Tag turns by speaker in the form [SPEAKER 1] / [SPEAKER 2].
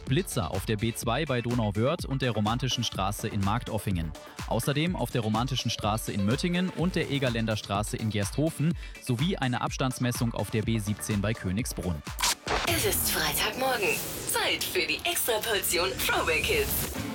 [SPEAKER 1] Blitzer auf der B2 bei Donauwörth und der Romantischen Straße in Marktoffingen. Außerdem auf der Romantischen Straße in Möttingen und der Egerländer Straße in Gersthofen sowie eine Abstandsmessung auf der B17 bei Königsbrunn.
[SPEAKER 2] Es ist Freitagmorgen. Zeit für die Extraportion Throwback Hits.